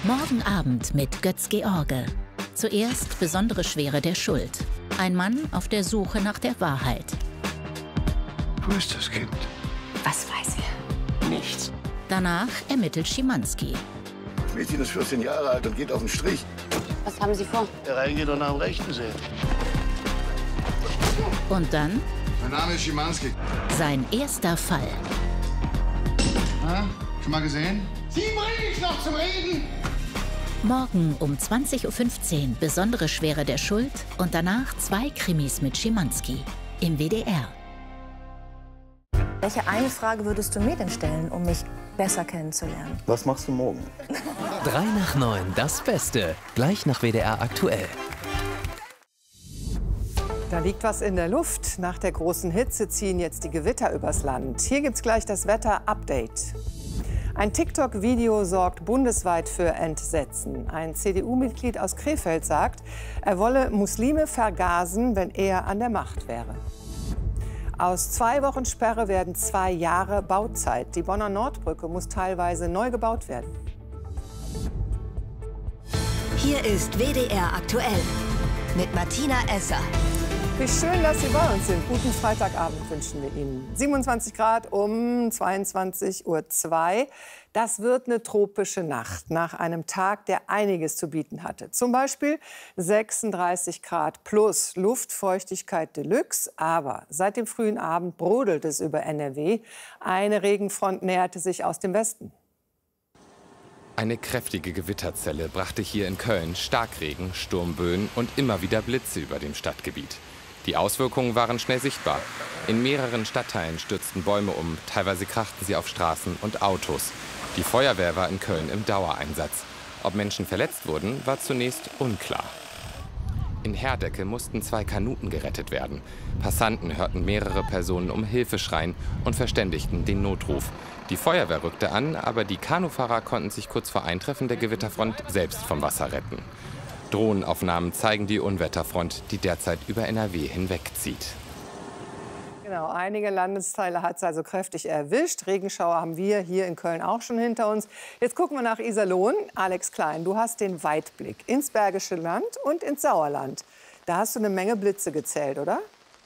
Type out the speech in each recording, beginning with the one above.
Morgen Abend mit Götz-George. Zuerst besondere Schwere der Schuld. Ein Mann auf der Suche nach der Wahrheit. Wo ist das Kind? Was weiß er? Nichts. Danach ermittelt Schimanski. Das Mädchen ist 14 Jahre alt und geht auf den Strich. Was haben Sie vor? Der reingeht und nach dem Rechten sehen. Und dann Mein Name ist Schimanski. sein erster Fall. Na, schon mal gesehen? Sie bringe ich noch zum Reden! Morgen um 20:15 Uhr besondere Schwere der Schuld und danach 2 Krimis mit Schimanski im WDR. Welche eine Frage würdest du mir denn stellen, um mich besser kennenzulernen? Was machst du morgen? 3 nach 9, das Beste. Gleich nach WDR aktuell. Da liegt was in der Luft. Nach der großen Hitze ziehen jetzt die Gewitter übers Land. Hier gibt's gleich das Wetter-Update. Ein TikTok-Video sorgt bundesweit für Entsetzen. Ein CDU-Mitglied aus Krefeld sagt, er wolle Muslime vergasen, wenn er an der Macht wäre. Aus 2 Wochen Sperre werden 2 Jahre Bauzeit. Die Bonner Nordbrücke muss teilweise neu gebaut werden. Hier ist WDR aktuell mit Martina Esser. Wie schön, dass Sie bei uns sind. Guten Freitagabend wünschen wir Ihnen. 27 Grad um 22:02 Uhr. Das wird eine tropische Nacht nach einem Tag, der einiges zu bieten hatte. Zum Beispiel 36 Grad plus Luftfeuchtigkeit Deluxe. Aber seit dem frühen Abend brodelt es über NRW. Eine Regenfront näherte sich aus dem Westen. Eine kräftige Gewitterzelle brachte hier in Köln Starkregen, Sturmböen und immer wieder Blitze über dem Stadtgebiet. Die Auswirkungen waren schnell sichtbar. In mehreren Stadtteilen stürzten Bäume um, teilweise krachten sie auf Straßen und Autos. Die Feuerwehr war in Köln im Dauereinsatz. Ob Menschen verletzt wurden, war zunächst unklar. In Herdecke mussten 2 Kanuten gerettet werden. Passanten hörten mehrere Personen um Hilfe schreien und verständigten den Notruf. Die Feuerwehr rückte an, aber die Kanufahrer konnten sich kurz vor Eintreffen der Gewitterfront selbst vom Wasser retten. Drohnenaufnahmen zeigen die Unwetterfront, die derzeit über NRW hinwegzieht. Genau, einige Landesteile hat es also kräftig erwischt. Regenschauer haben wir hier in Köln auch schon hinter uns. Jetzt gucken wir nach Iserlohn. Alex Klein, du hast den Weitblick ins Bergische Land und ins Sauerland. Da hast du eine Menge Blitze gezählt, oder?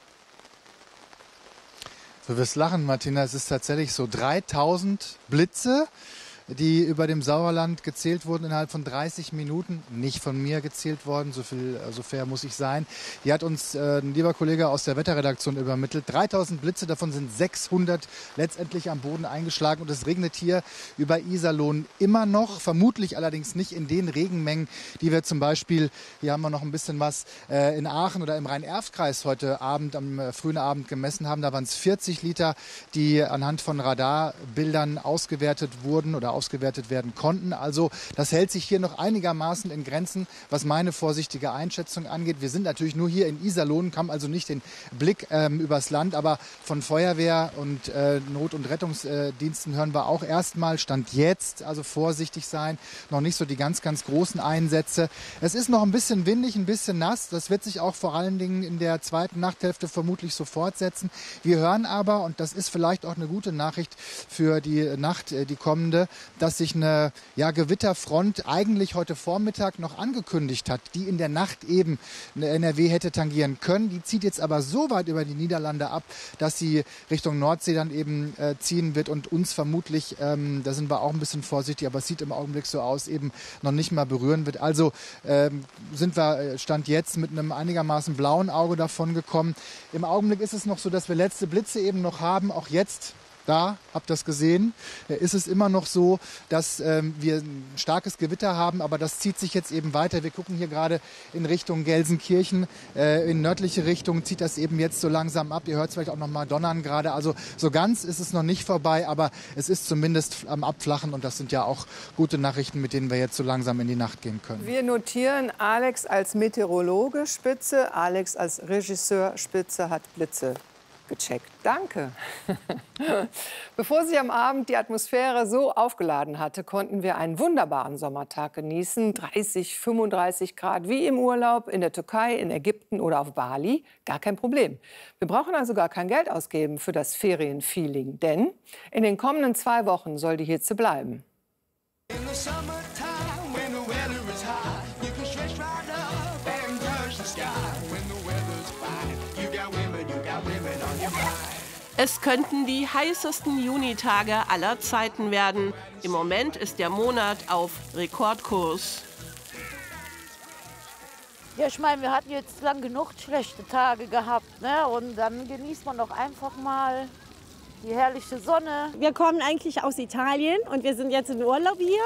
Du wirst lachen, Martina. Es ist tatsächlich so 3000 Blitze, die über dem Sauerland gezählt wurden innerhalb von 30 Minuten. Nicht von mir gezählt worden, so fair muss ich sein. Die hat uns ein lieber Kollege aus der Wetterredaktion übermittelt. 3000 Blitze, davon sind 600 letztendlich am Boden eingeschlagen. Und es regnet hier über Iserlohn immer noch. Vermutlich allerdings nicht in den Regenmengen, die wir zum Beispiel, hier haben wir noch ein bisschen was, in Aachen oder im Rhein-Erft-Kreis heute Abend, am frühen Abend gemessen haben. Da waren es 40 Liter, die anhand von Radarbildern ausgewertet wurden oder ausgewertet werden konnten. Also das hält sich hier noch einigermaßen in Grenzen, was meine vorsichtige Einschätzung angeht. Wir sind natürlich nur hier in Iserlohn, haben also nicht den Blick übers Land, aber von Feuerwehr und Not- und Rettungsdiensten hören wir auch erstmal, Stand jetzt, also vorsichtig sein, noch nicht so die ganz, ganz großen Einsätze. Es ist noch ein bisschen windig, ein bisschen nass, das wird sich auch vor allen Dingen in der zweiten Nachthälfte vermutlich so fortsetzen. Wir hören aber, und das ist vielleicht auch eine gute Nachricht für die Nacht, die kommende, dass sich eine Gewitterfront eigentlich heute Vormittag noch angekündigt hat, die in der Nacht eben eine NRW hätte tangieren können. Die zieht jetzt aber so weit über die Niederlande ab, dass sie Richtung Nordsee dann eben ziehen wird und uns vermutlich, da sind wir auch ein bisschen vorsichtig, aber es sieht im Augenblick so aus, eben noch nicht mal berühren wird. Also sind wir Stand jetzt mit einem einigermaßen blauen Auge davon gekommen. Im Augenblick ist es noch so, dass wir letzte Blitze eben noch haben, auch jetzt. Da, habt ihr das gesehen, ist es immer noch so, dass wir ein starkes Gewitter haben, aber das zieht sich jetzt eben weiter. Wir gucken hier gerade in Richtung Gelsenkirchen, in nördliche Richtung zieht das eben jetzt so langsam ab. Ihr hört es vielleicht auch noch mal donnern gerade. Also so ganz ist es noch nicht vorbei, aber es ist zumindest am Abflachen und das sind ja auch gute Nachrichten, mit denen wir jetzt so langsam in die Nacht gehen können. Wir notieren, Alex als Meteorologe Spitze, Alex als Regisseur Spitze hat Blitze gecheckt. Danke. Bevor sich am Abend die Atmosphäre so aufgeladen hatte, konnten wir einen wunderbaren Sommertag genießen. 30, 35 Grad, wie im Urlaub in der Türkei, in Ägypten oder auf Bali. Gar kein Problem. Wir brauchen also gar kein Geld ausgeben für das Ferienfeeling. Denn in den kommenden 2 Wochen soll die Hitze bleiben. Es könnten die heißesten Junitage aller Zeiten werden. Im Moment ist der Monat auf Rekordkurs. Ja, ich meine, wir hatten jetzt lang genug schlechte Tage gehabt, ne? Und dann genießt man doch einfach mal die herrliche Sonne. Wir kommen eigentlich aus Italien und wir sind jetzt in Urlaub hier.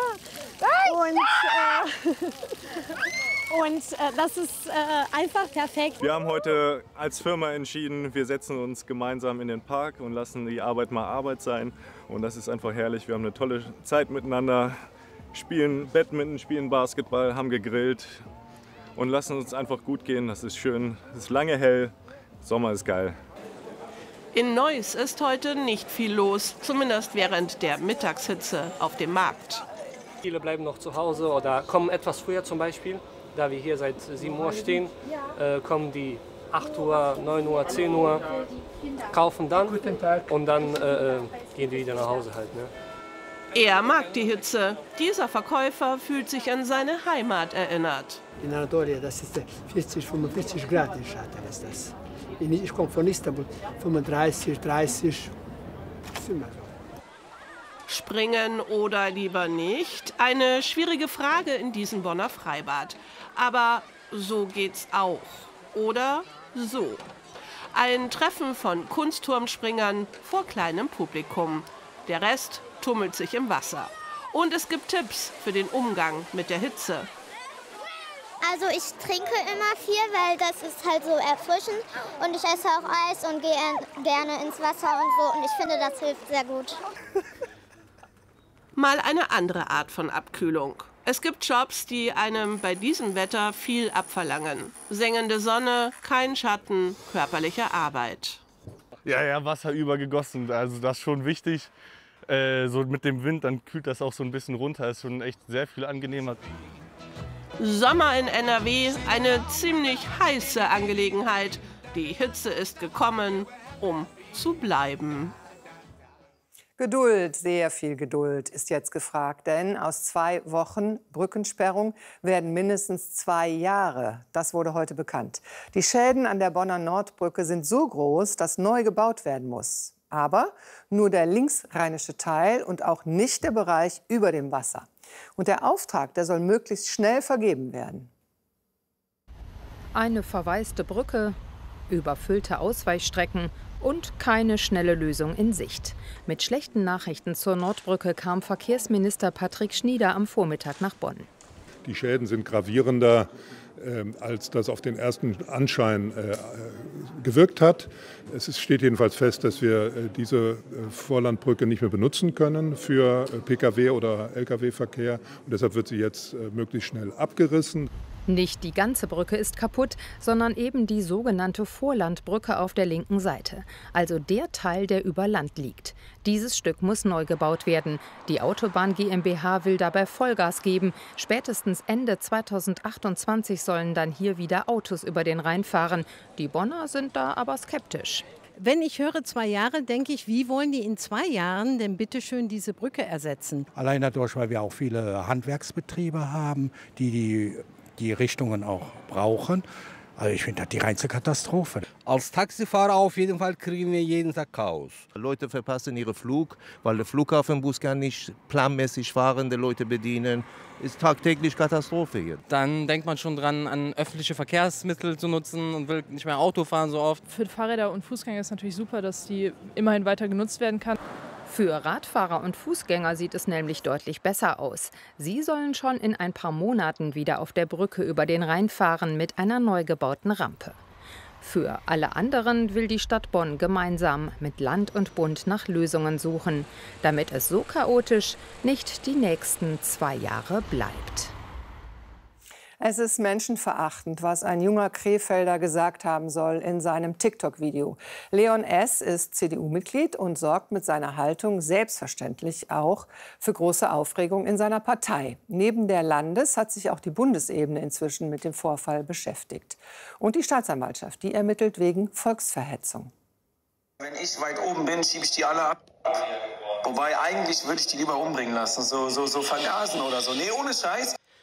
Und das ist einfach perfekt. Wir haben heute als Firma entschieden, wir setzen uns gemeinsam in den Park und lassen die Arbeit mal Arbeit sein. Und das ist einfach herrlich. Wir haben eine tolle Zeit miteinander, spielen Badminton, spielen Basketball, haben gegrillt und lassen uns einfach gut gehen. Das ist schön, es ist lange hell, Sommer ist geil. In Neuss ist heute nicht viel los, zumindest während der Mittagshitze auf dem Markt. Viele bleiben noch zu Hause oder kommen etwas früher zum Beispiel. Da wir hier seit 7 Uhr stehen, kommen die 8 Uhr, 9 Uhr, 10 Uhr, kaufen dann und dann gehen die wieder nach Hause halt. Ne? Er mag die Hitze. Dieser Verkäufer fühlt sich an seine Heimat erinnert. In Anatolia, das ist 40, 45 Grad in Schatten ist das. Ich komme von Istanbul, 35, 30, ist immer so. Springen oder lieber nicht? Eine schwierige Frage in diesem Bonner Freibad. Aber so geht's auch. Oder so. Ein Treffen von Kunstturmspringern vor kleinem Publikum. Der Rest tummelt sich im Wasser. Und es gibt Tipps für den Umgang mit der Hitze. Also ich trinke immer viel, weil das ist halt so erfrischend. Und ich esse auch Eis und gehe gerne ins Wasser und so. Und ich finde, das hilft sehr gut. Mal eine andere Art von Abkühlung. Es gibt Jobs, die einem bei diesem Wetter viel abverlangen. Sengende Sonne, kein Schatten, körperliche Arbeit. Ja, Wasser übergegossen, also das ist schon wichtig. So mit dem Wind, dann kühlt das auch so ein bisschen runter. Ist schon echt sehr viel angenehmer. Sommer in NRW, eine ziemlich heiße Angelegenheit. Die Hitze ist gekommen, um zu bleiben. Geduld, sehr viel Geduld ist jetzt gefragt, denn aus 2 Wochen Brückensperrung werden mindestens 2 Jahre. Das wurde heute bekannt. Die Schäden an der Bonner Nordbrücke sind so groß, dass neu gebaut werden muss. Aber nur der linksrheinische Teil und auch nicht der Bereich über dem Wasser. Und der Auftrag, der soll möglichst schnell vergeben werden. Eine verwaiste Brücke, überfüllte Ausweichstrecken und keine schnelle Lösung in Sicht. Mit schlechten Nachrichten zur Nordbrücke kam Verkehrsminister Patrick Schnieder am Vormittag nach Bonn. Die Schäden sind gravierender, als das auf den ersten Anschein gewirkt hat. Es steht jedenfalls fest, dass wir diese Vorlandbrücke nicht mehr benutzen können für Pkw- oder Lkw-Verkehr. Und deshalb wird sie jetzt möglichst schnell abgerissen. Nicht die ganze Brücke ist kaputt, sondern eben die sogenannte Vorlandbrücke auf der linken Seite. Also der Teil, der über Land liegt. Dieses Stück muss neu gebaut werden. Die Autobahn GmbH will dabei Vollgas geben. Spätestens Ende 2028 sollen dann hier wieder Autos über den Rhein fahren. Die Bonner sind da aber skeptisch. Wenn ich höre 2 Jahre, denke ich, wie wollen die in 2 Jahren denn bitte schön diese Brücke ersetzen? Allein dadurch, weil wir auch viele Handwerksbetriebe haben, die Richtungen auch brauchen. Also ich finde das die reinste Katastrophe. Als Taxifahrer auf jeden Fall kriegen wir jeden Tag Chaos. Leute verpassen ihren Flug, weil der Flughafenbus kann nicht planmäßig fahrende Leute bedienen. Ist tagtäglich Katastrophe hier. Dann denkt man schon dran, an öffentliche Verkehrsmittel zu nutzen und will nicht mehr Auto fahren so oft. Für Fahrräder und Fußgänger ist natürlich super, dass die immerhin weiter genutzt werden kann. Für Radfahrer und Fußgänger sieht es nämlich deutlich besser aus. Sie sollen schon in ein paar Monaten wieder auf der Brücke über den Rhein fahren mit einer neu gebauten Rampe. Für alle anderen will die Stadt Bonn gemeinsam mit Land und Bund nach Lösungen suchen, damit es so chaotisch nicht die nächsten 2 Jahre bleibt. Es ist menschenverachtend, was ein junger Krefelder gesagt haben soll in seinem TikTok-Video. Leon S. ist CDU-Mitglied und sorgt mit seiner Haltung selbstverständlich auch für große Aufregung in seiner Partei. Neben der Landes- hat sich auch die Bundesebene inzwischen mit dem Vorfall beschäftigt. Und die Staatsanwaltschaft, die ermittelt wegen Volksverhetzung. Wenn ich weit oben bin, schiebe ich die alle ab. Wobei eigentlich würde ich die lieber umbringen lassen, so vergasen oder so. Nee, ohne Scheiß.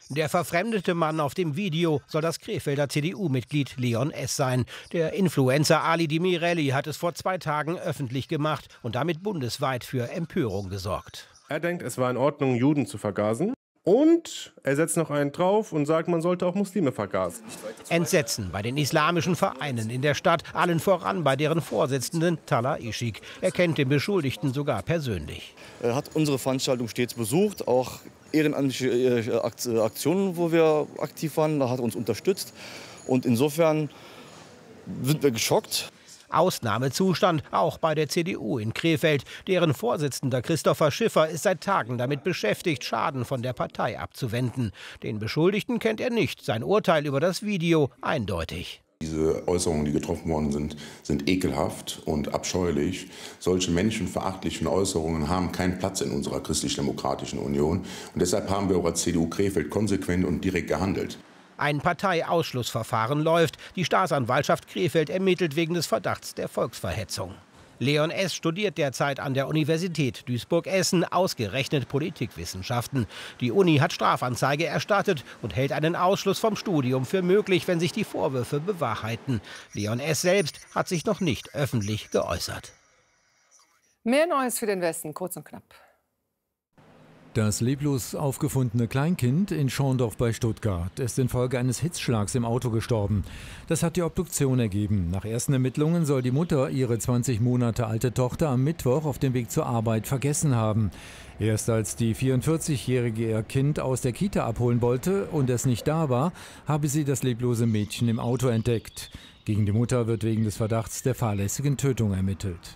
Der verfremdete Mann auf dem Video soll das Krefelder CDU-Mitglied Leon S. sein. Der Influencer Ali Demirelli hat es vor 2 Tagen öffentlich gemacht und damit bundesweit für Empörung gesorgt. Er denkt, es war in Ordnung, Juden zu vergasen. Und er setzt noch einen drauf und sagt, man sollte auch Muslime vergasen. Entsetzen bei den islamischen Vereinen in der Stadt, allen voran bei deren Vorsitzenden Talha Ishik. Er kennt den Beschuldigten sogar persönlich. Er hat unsere Veranstaltung stets besucht, auch ehrenamtliche Aktionen, wo wir aktiv waren, da hat er uns unterstützt. Und insofern sind wir geschockt. Ausnahmezustand auch bei der CDU in Krefeld. Deren Vorsitzender Christopher Schiffer ist seit Tagen damit beschäftigt, Schaden von der Partei abzuwenden. Den Beschuldigten kennt er nicht. Sein Urteil über das Video eindeutig. Diese Äußerungen, die getroffen worden sind ekelhaft und abscheulich. Solche menschenverachtlichen Äußerungen haben keinen Platz in unserer Christlich-Demokratischen Union. Und deshalb haben wir auch als CDU Krefeld konsequent und direkt gehandelt. Ein Parteiausschlussverfahren läuft. Die Staatsanwaltschaft Krefeld ermittelt wegen des Verdachts der Volksverhetzung. Leon S. studiert derzeit an der Universität Duisburg-Essen ausgerechnet Politikwissenschaften. Die Uni hat Strafanzeige erstattet und hält einen Ausschluss vom Studium für möglich, wenn sich die Vorwürfe bewahrheiten. Leon S. selbst hat sich noch nicht öffentlich geäußert. Mehr Neues für den Westen, kurz und knapp. Das leblos aufgefundene Kleinkind in Schorndorf bei Stuttgart ist infolge eines Hitzschlags im Auto gestorben. Das hat die Obduktion ergeben. Nach ersten Ermittlungen soll die Mutter ihre 20 Monate alte Tochter am Mittwoch auf dem Weg zur Arbeit vergessen haben. Erst als die 44-Jährige ihr Kind aus der Kita abholen wollte und es nicht da war, habe sie das leblose Mädchen im Auto entdeckt. Gegen die Mutter wird wegen des Verdachts der fahrlässigen Tötung ermittelt.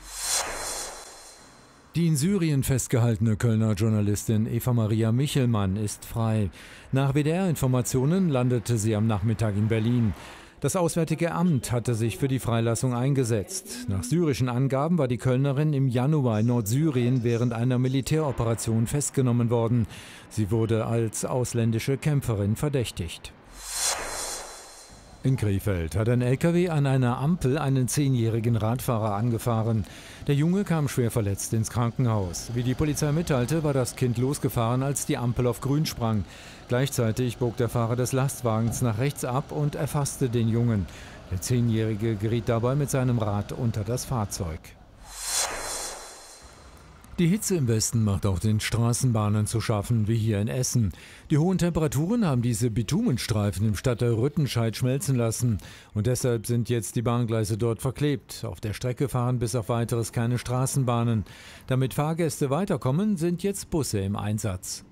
Die in Syrien festgehaltene Kölner Journalistin Eva-Maria Michelmann ist frei. Nach WDR-Informationen landete sie am Nachmittag in Berlin. Das Auswärtige Amt hatte sich für die Freilassung eingesetzt. Nach syrischen Angaben war die Kölnerin im Januar in Nordsyrien während einer Militäroperation festgenommen worden. Sie wurde als ausländische Kämpferin verdächtigt. In Krefeld hat ein LKW an einer Ampel einen 10-jährigen Radfahrer angefahren. Der Junge kam schwer verletzt ins Krankenhaus. Wie die Polizei mitteilte, war das Kind losgefahren, als die Ampel auf grün sprang. Gleichzeitig bog der Fahrer des Lastwagens nach rechts ab und erfasste den Jungen. Der 10-Jährige geriet dabei mit seinem Rad unter das Fahrzeug. Die Hitze im Westen macht auch den Straßenbahnen zu schaffen, wie hier in Essen. Die hohen Temperaturen haben diese Bitumenstreifen im Stadtteil Rüttenscheid schmelzen lassen. Und deshalb sind jetzt die Bahngleise dort verklebt. Auf der Strecke fahren bis auf Weiteres keine Straßenbahnen. Damit Fahrgäste weiterkommen, sind jetzt Busse im Einsatz.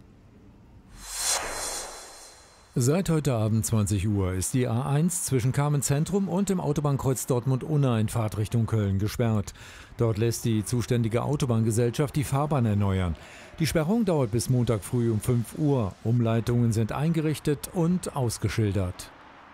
Seit heute Abend 20 Uhr ist die A1 zwischen Kamenz-Zentrum und dem Autobahnkreuz Dortmund-Unna in Fahrtrichtung Köln gesperrt. Dort lässt die zuständige Autobahngesellschaft die Fahrbahn erneuern. Die Sperrung dauert bis Montag früh um 5 Uhr. Umleitungen sind eingerichtet und ausgeschildert.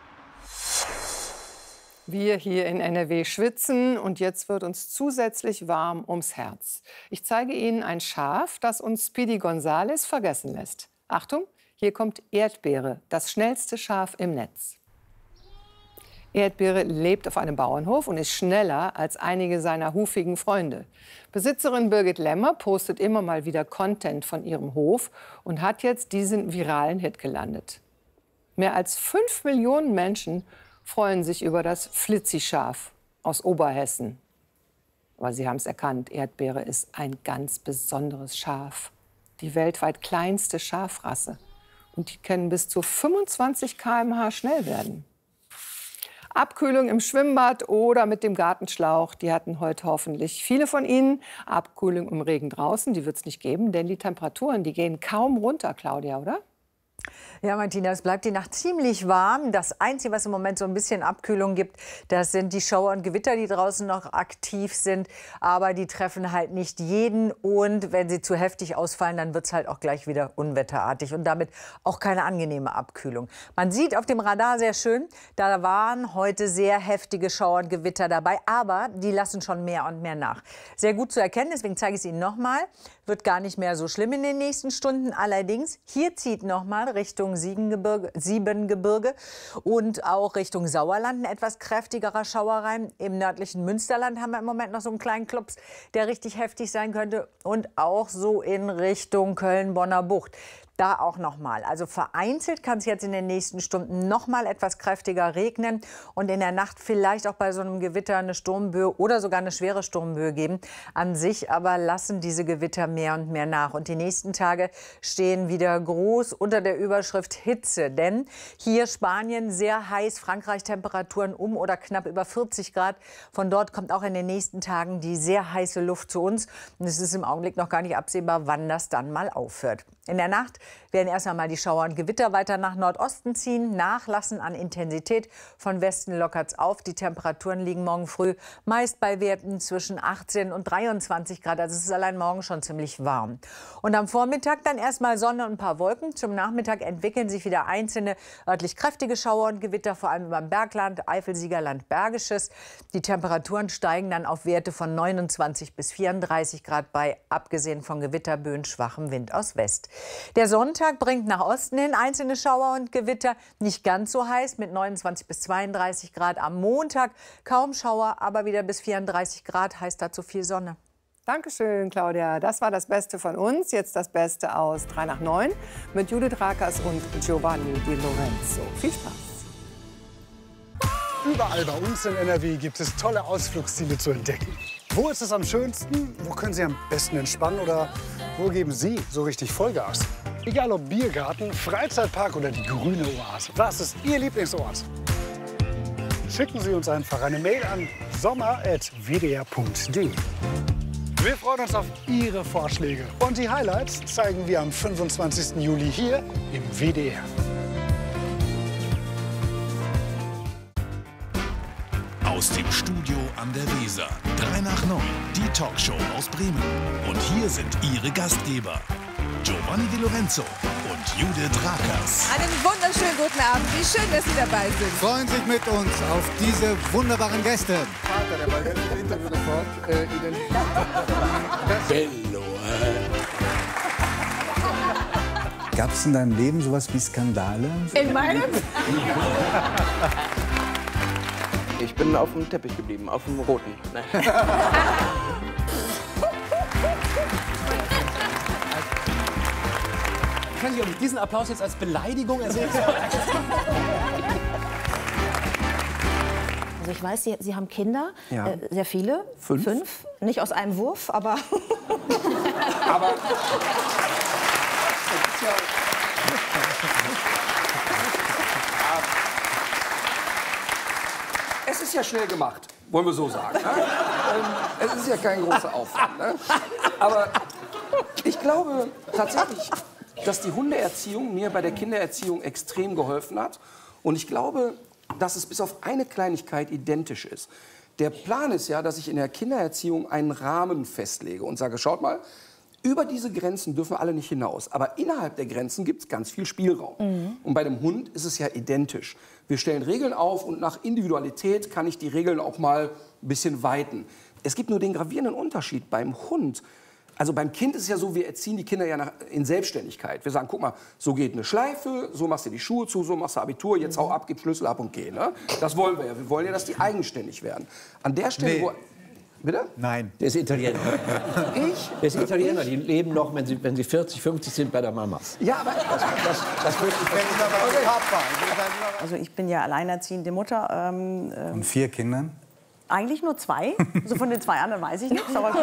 Wir hier in NRW schwitzen und jetzt wird uns zusätzlich warm ums Herz. Ich zeige Ihnen ein Schaf, das uns Speedy Gonzales vergessen lässt. Achtung! Hier kommt Erdbeere, das schnellste Schaf im Netz. Erdbeere lebt auf einem Bauernhof und ist schneller als einige seiner hufigen Freunde. Besitzerin Birgit Lemmer postet immer mal wieder Content von ihrem Hof und hat jetzt diesen viralen Hit gelandet. Mehr als 5 Millionen Menschen freuen sich über das Flitzi-Schaf aus Oberhessen. Aber Sie haben es erkannt, Erdbeere ist ein ganz besonderes Schaf. Die weltweit kleinste Schafrasse. Und die können bis zu 25 km/h schnell werden. Abkühlung im Schwimmbad oder mit dem Gartenschlauch, die hatten heute hoffentlich viele von Ihnen. Abkühlung im Regen draußen, die wird es nicht geben, denn die Temperaturen, die gehen kaum runter, Claudia, oder? Ja, Martina, es bleibt die Nacht ziemlich warm. Das Einzige, was im Moment so ein bisschen Abkühlung gibt, das sind die Schauer und Gewitter, die draußen noch aktiv sind. Aber die treffen halt nicht jeden. Und wenn sie zu heftig ausfallen, dann wird es halt auch gleich wieder unwetterartig. Und damit auch keine angenehme Abkühlung. Man sieht auf dem Radar sehr schön, da waren heute sehr heftige Schauer und Gewitter dabei. Aber die lassen schon mehr und mehr nach. Sehr gut zu erkennen, deswegen zeige ich es Ihnen nochmal. Wird gar nicht mehr so schlimm in den nächsten Stunden. Allerdings, hier zieht nochmal Richtung Siebengebirge und auch Richtung Sauerland ein etwas kräftigerer Schauer rein. Im nördlichen Münsterland haben wir im Moment noch so einen kleinen Klops, der richtig heftig sein könnte. Und auch so in Richtung Köln-Bonner Bucht. Da auch noch mal. Also vereinzelt kann es jetzt in den nächsten Stunden noch mal etwas kräftiger regnen und in der Nacht vielleicht auch bei so einem Gewitter eine Sturmböe oder sogar eine schwere Sturmböe geben. An sich aber lassen diese Gewitter mehr und mehr nach. Und die nächsten Tage stehen wieder groß unter der Überschrift Hitze. Denn hier Spanien sehr heiß, Frankreich Temperaturen um oder knapp über 40 Grad. Von dort kommt auch in den nächsten Tagen die sehr heiße Luft zu uns. Und es ist im Augenblick noch gar nicht absehbar, wann das dann mal aufhört. In der Nacht werden erst einmal die Schauer und Gewitter weiter nach Nordosten ziehen, nachlassen an Intensität. Von Westen lockert es auf. Die Temperaturen liegen morgen früh meist bei Werten zwischen 18 und 23 Grad. Also es ist allein morgen schon ziemlich warm. Und am Vormittag dann erstmal Sonne und ein paar Wolken. Zum Nachmittag entwickeln sich wieder einzelne örtlich kräftige Schauer und Gewitter, vor allem beim Bergland, Eifel-Siegerland, Bergisches. Die Temperaturen steigen dann auf Werte von 29 bis 34 Grad bei, abgesehen von Gewitterböen, schwachem Wind aus West. Der Sonntag bringt nach Osten hin einzelne Schauer und Gewitter, nicht ganz so heiß mit 29 bis 32 Grad. Am Montag kaum Schauer, aber wieder bis 34 Grad, heißt dazu viel Sonne. Dankeschön, Claudia. Das war das Beste von uns. Jetzt das Beste aus 3 nach 9 mit Judith Rakers und Giovanni Di Lorenzo. Viel Spaß. Überall bei uns in NRW gibt es tolle Ausflugsziele zu entdecken. Wo ist es am schönsten? Wo können Sie am besten entspannen? Oder wo geben Sie so richtig Vollgas? Egal ob Biergarten, Freizeitpark oder die grüne Oase. Was ist Ihr Lieblingsort? Schicken Sie uns einfach eine Mail an sommer@wdr.de. Wir freuen uns auf Ihre Vorschläge. Und die Highlights zeigen wir am 25. Juli hier im WDR. Aus dem Studio an der Weser. 3 nach 9, die Talkshow aus Bremen. Und hier sind Ihre Gastgeber, Giovanni Di Lorenzo und Judith Rakers. Einen wunderschönen guten Abend. Wie schön, dass Sie dabei sind. Freuen sich mit uns auf diese wunderbaren Gäste. Vater, der bei dem Interview sofort Bello. Gab es in deinem Leben sowas wie Skandale? In meinem? Ich bin auf dem Teppich geblieben, auf dem roten. Nein. Ich weiß nicht, ob ich diesen Applaus jetzt als Beleidigung ersehen soll. Also ich weiß, Sie haben Kinder, Ja. Sehr viele. 5. Nicht aus einem Wurf, aber... Aber... Es ist ja schnell gemacht, wollen wir so sagen. Ne? Es ist ja kein großer Aufwand. Ne? Aber ich glaube tatsächlich, dass die Hundeerziehung mir bei der Kindererziehung extrem geholfen hat. Und ich glaube, dass es bis auf eine Kleinigkeit identisch ist. Der Plan ist ja, dass ich in der Kindererziehung einen Rahmen festlege und sage, schaut mal, über diese Grenzen dürfen alle nicht hinaus. Aber innerhalb der Grenzen gibt es ganz viel Spielraum. Und bei dem Hund ist es ja identisch. Wir stellen Regeln auf und nach Individualität kann ich die Regeln auch mal ein bisschen weiten. Es gibt nur den gravierenden Unterschied beim Hund. Also beim Kind ist es ja so, wir erziehen die Kinder ja in Selbstständigkeit. Wir sagen, guck mal, so geht eine Schleife, so machst du die Schuhe zu, so machst du Abitur, jetzt hau ab, gib Schlüssel ab und geh. Ne? Das wollen wir ja. Wir wollen ja, dass die eigenständig werden. An der Stelle, wo... Bitte? Nein. Der ist Italiener. Ich? Der ist Italiener. Die leben noch, wenn sie 40, 50 sind, bei der Mama. Ja, aber das wird Also ich bin ja alleinerziehende Mutter. Und 4 Kindern? Eigentlich nur 2. Also von den 2 anderen weiß ich nichts. Aber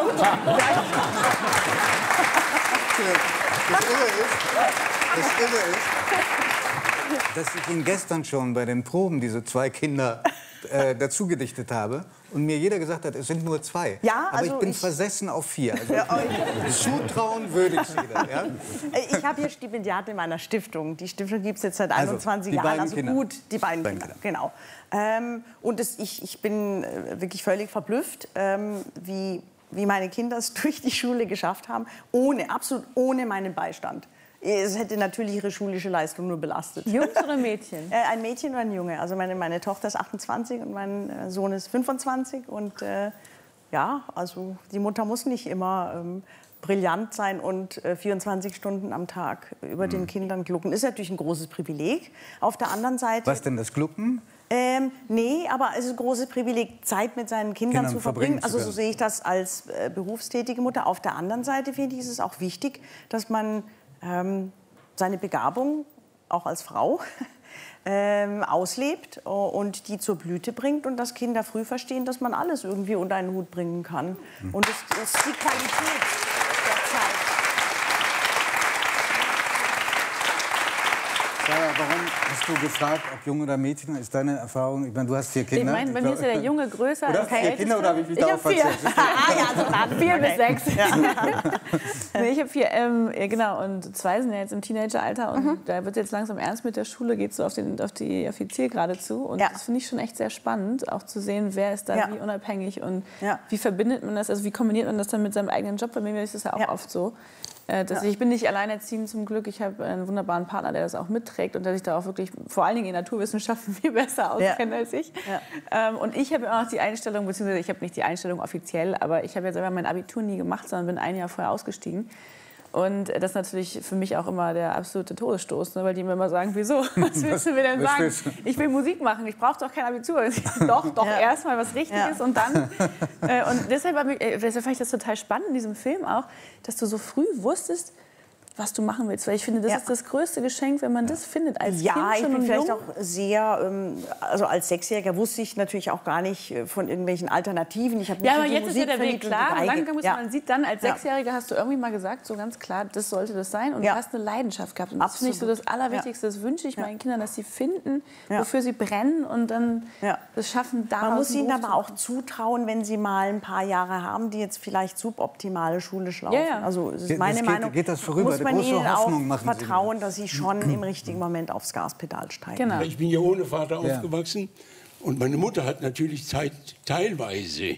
Das Irre ist, dass ich Ihnen gestern schon bei den Proben diese 2 Kinder dazu gedichtet habe und mir jeder gesagt hat, es sind nur 2. Ja, aber also ich bin ich- versessen auf 4. Also zutrauen würde ich Sie dann, ja? ich habe hier Stipendiate in meiner Stiftung. Die Stiftung gibt es jetzt seit Also, 21 die Jahren. beiden Also Kinder. gut, die beiden Kinder, genau. Und ich bin wirklich völlig verblüfft, wie meine Kinder es durch die Schule geschafft haben, absolut ohne meinen Beistand. Es hätte natürlich ihre schulische Leistung nur belastet. Jungs oder Mädchen? Ein Mädchen und ein Junge. Also meine Tochter ist 28 und mein Sohn ist 25. Und ja, also die Mutter muss nicht immer brillant sein und 24 Stunden am Tag über den Kindern glucken. Ist natürlich ein großes Privileg. Auf der anderen Seite... Was denn, das Glucken? Nee, aber es ist ein großes Privileg, Zeit mit seinen Kindern zu verbringen. zu Also so können. sehe ich das als berufstätige Mutter. Auf der anderen Seite finde ich, ist es auch wichtig, dass man seine Begabung, auch als Frau, auslebt und die zur Blüte bringt und dass Kinder früh verstehen, dass man alles irgendwie unter einen Hut bringen kann. Und das ist die Qualität der Zeit. Sarah, warum hast du gefragt, ob Junge oder Mädchen? Ist deine Erfahrung? Ich meine, du hast 4 Kinder. Ich meine, bei mir ist ja der Junge größer oder als der 4 Kinder oder habe ich mich da Ich habe 4. Ja, also 4 bis 6. Nee, ich habe 4, genau. Und 2 sind ja jetzt im Teenageralter. Und da wird jetzt langsam ernst mit der Schule, geht so auf die Zielgerade zu. Und das finde ich schon echt sehr spannend, auch zu sehen, wer ist da wie unabhängig und wie verbindet man das, also wie kombiniert man das dann mit seinem eigenen Job. Bei mir ist das ja auch oft so. Ich bin nicht alleinerziehend zum Glück. Ich habe einen wunderbaren Partner, der das auch mitträgt und der sich da auch wirklich vor allen Dingen in Naturwissenschaften viel besser auskennt als ich. Und ich habe auch noch die Einstellung, beziehungsweise ich habe nicht die Einstellung offiziell, aber ich habe ja selber mein Abitur nie gemacht, sondern bin 1 Jahr vorher ausgestiegen. Und das ist natürlich für mich auch immer der absolute Todesstoß, ne? Weil die mir immer sagen, wieso? Was willst du mir denn sagen? Ich will Musik machen, ich brauche doch kein Abitur. Doch, erst mal was Richtiges und dann. Und deshalb fand ich das total spannend in diesem Film auch, dass du so früh wusstest, was du machen willst. Weil ich finde, das ist das größte Geschenk, wenn man das findet als Kind schon. Ich bin vielleicht auch sehr, also als 6-Jähriger wusste ich natürlich auch gar nicht von irgendwelchen Alternativen. Ich habe aber jetzt ist ja der Weg klar. Man sieht dann, als 6-Jähriger hast du irgendwie mal gesagt, so ganz klar, das sollte das sein. Und du hast eine Leidenschaft gehabt. Und das finde ich so das Allerwichtigste. Das wünsche ich meinen Kindern, dass sie finden, wofür sie brennen und dann das schaffen, daraus Man muss ihnen aber auch zutrauen, wenn sie mal ein paar Jahre haben, die jetzt vielleicht suboptimale schulisch laufen. Also das ist meine Meinung. Geht das vorüber? Man ihnen auch vertrauen, dass sie schon im richtigen Moment aufs Gaspedal steigen. Genau. Ich bin ja ohne Vater aufgewachsen und meine Mutter hat natürlich teilweise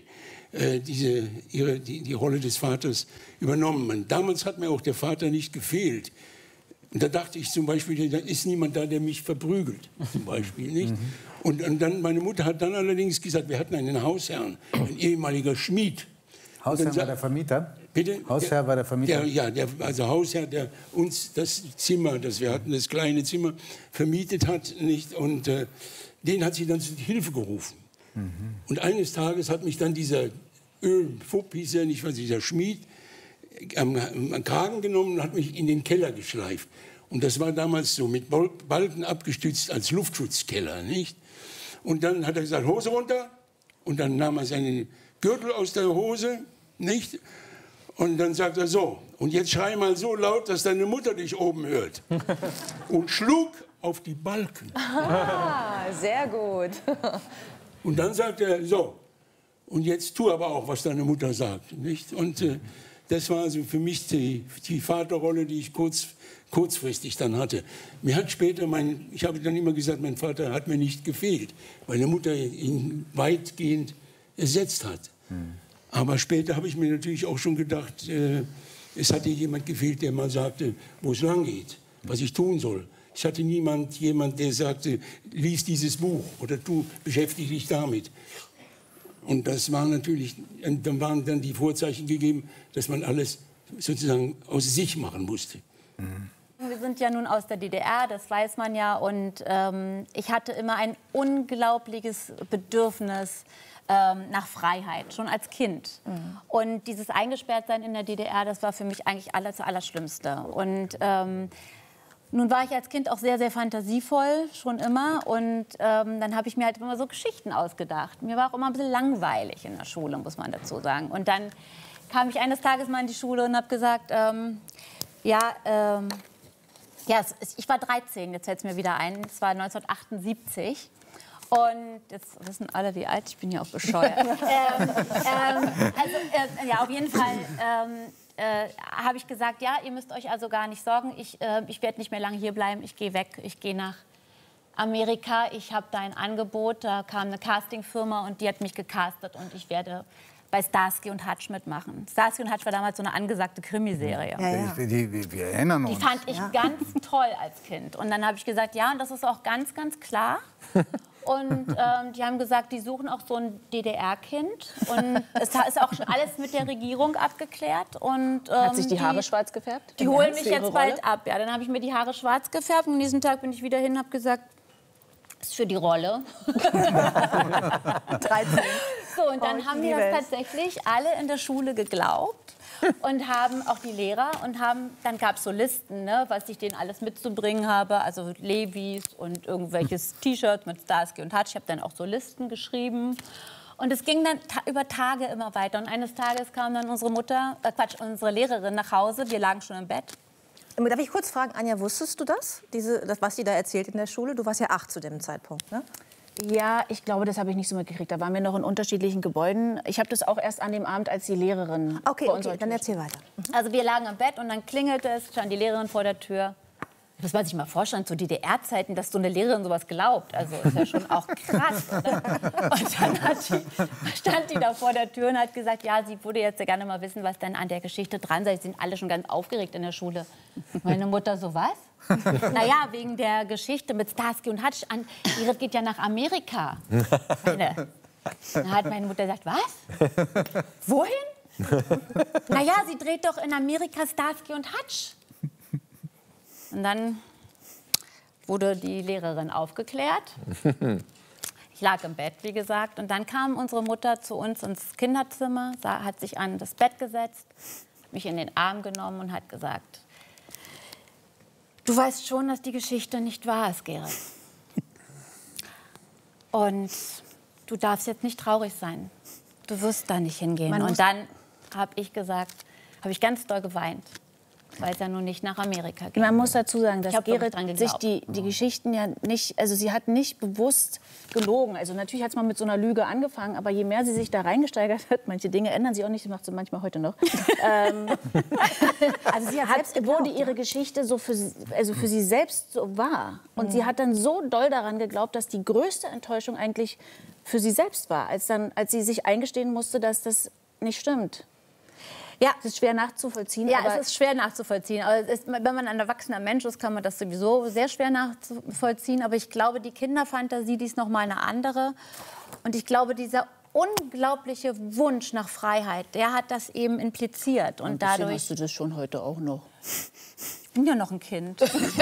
die Rolle des Vaters übernommen. Und damals hat mir auch der Vater nicht gefehlt. Und da dachte ich zum Beispiel, da ist niemand da, der mich verprügelt, zum Beispiel, nicht? Und dann, meine Mutter hat dann allerdings gesagt, wir hatten einen Hausherrn, ein ehemaliger Schmied. Hausherr war der Vermieter? Bitte? Hausherr war der Vermieter? Also Hausherr, der uns das Zimmer, das wir hatten, das kleine Zimmer, vermietet hat. Nicht? Und den hat sie dann zur Hilfe gerufen. Und eines Tages hat mich dann dieser Ölfupp, hieß er nicht, was dieser Schmied, am Kragen genommen und hat mich in den Keller geschleift. Und das war damals so, mit Balken abgestützt als Luftschutzkeller, nicht? Und dann hat er gesagt, Hose runter. Und dann nahm er seinen Gürtel aus der Hose, nicht? Und dann sagt er so, und jetzt schrei mal so laut, dass deine Mutter dich oben hört. Und schlug auf die Balken. Ah, sehr gut. Und dann sagt er, so, und jetzt tu aber auch, was deine Mutter sagt, nicht? Und das war also für mich die Vaterrolle, die ich kurzfristig dann hatte. Mir hat später ich habe dann immer gesagt, mein Vater hat mir nicht gefehlt, weil meine Mutter ihn weitgehend ersetzt hat. Aber später habe ich mir natürlich auch schon gedacht, es hatte jemand gefehlt, der mal sagte, wo es lang geht, was ich tun soll. Ich hatte jemand, der sagte, lies dieses Buch oder du beschäftige dich damit. Und das war natürlich, dann waren dann die Vorzeichen gegeben, dass man alles sozusagen aus sich machen musste. Wir sind ja nun aus der DDR, das weiß man ja. Und ich hatte immer ein unglaubliches Bedürfnis nach Freiheit, schon als Kind. Und dieses Eingesperrtsein in der DDR, das war für mich eigentlich das Allerschlimmste. Und nun war ich als Kind auch sehr, sehr fantasievoll, schon immer. Und dann habe ich mir halt immer so Geschichten ausgedacht. Mir war auch immer ein bisschen langweilig in der Schule, muss man dazu sagen. Und dann kam ich eines Tages mal in die Schule und habe gesagt, ich war 13, jetzt fällt es mir wieder ein, es war 1978. Und jetzt wissen alle, wie alt ich bin, ja auch bescheuert. Auf jeden Fall habe ich gesagt, ja, ihr müsst euch also gar nicht sorgen, ich werde nicht mehr lange hier bleiben, ich gehe weg, ich gehe nach Amerika, ich habe da ein Angebot, da kam eine Castingfirma und die hat mich gecastet und ich werde bei Starsky und Hutch mitmachen. Starsky und Hutch war damals so eine angesagte Krimiserie. Wir erinnern uns. Die fand ich ganz toll als Kind. Und dann habe ich gesagt, ja, und das ist auch ganz, ganz klar. Und die haben gesagt, die suchen auch so ein DDR-Kind. Und es ist auch schon alles mit der Regierung abgeklärt. Und, hat sich die Haare schwarz gefärbt? Die holen mich jetzt bald ab. Ja, dann habe ich mir die Haare schwarz gefärbt. Und diesen Tag bin ich wieder hin und habe gesagt, das ist für die Rolle. 13. So, und dann haben die das tatsächlich alle in der Schule geglaubt. und haben auch die Lehrer und haben, dann gab es so Listen, ne, was ich denen alles mitzubringen habe, also Levi's und irgendwelches T-Shirts mit Starsky und Hutch. Ich habe dann auch so Listen geschrieben. Und es ging dann über Tage immer weiter. Und eines Tages kam dann unsere Lehrerin nach Hause. Wir lagen schon im Bett. Darf ich kurz fragen, Anja, wusstest du das, was sie da erzählt in der Schule? Du warst ja 8 zu dem Zeitpunkt, ne? Ja, ich glaube, das habe ich nicht so mitgekriegt. Da waren wir noch in unterschiedlichen Gebäuden. Ich habe das auch erst an dem Abend, als die Lehrerin vor uns dann erzähl weiter. Also wir lagen im Bett und dann klingelte es, stand die Lehrerin vor der Tür. Das muss man sich mal vorstellen, zu DDR-Zeiten, dass so eine Lehrerin sowas glaubt. Also ist ja schon auch krass, oder? Und dann stand die da vor der Tür und hat gesagt, ja, sie würde jetzt gerne mal wissen, was denn an der Geschichte dran sei. Sie sind alle schon ganz aufgeregt in der Schule. Meine Mutter so, was? Naja, wegen der Geschichte mit Starsky und Hutch. Iris geht ja nach Amerika. Dann hat meine Mutter gesagt, was? Wohin? Naja, sie dreht doch in Amerika Starsky und Hutch. Und dann wurde die Lehrerin aufgeklärt. Ich lag im Bett, wie gesagt. Und dann kam unsere Mutter zu uns ins Kinderzimmer, hat sich an das Bett gesetzt, mich in den Arm genommen und hat gesagt, du weißt schon, dass die Geschichte nicht wahr ist, Gerrit. Und du darfst jetzt nicht traurig sein. Du wirst da nicht hingehen. Und dann habe ich ganz doll geweint. Weil es ja nun nicht nach Amerika geht. Man muss dazu sagen, dass Gerrit sich die Geschichten ja nicht, also sie hat nicht bewusst gelogen. Also natürlich hat es mal mit so einer Lüge angefangen, aber je mehr sie sich da reingesteigert hat, manche Dinge ändern sich auch nicht, das macht sie manchmal heute noch. Also sie wurde ihre Geschichte so für sie selbst so wahr. Und sie hat dann so doll daran geglaubt, dass die größte Enttäuschung eigentlich für sie selbst war, als sie sich eingestehen musste, dass das nicht stimmt. Ja, es ist schwer nachzuvollziehen. Ja, es ist schwer nachzuvollziehen. Aber wenn man ein erwachsener Mensch ist, kann man das sowieso sehr schwer nachzuvollziehen. Aber ich glaube, die Kinderfantasie, die ist noch mal eine andere. Und ich glaube, dieser unglaubliche Wunsch nach Freiheit, der hat das eben impliziert. Und dadurch hast du das schon heute auch noch. Ich bin ja noch ein Kind.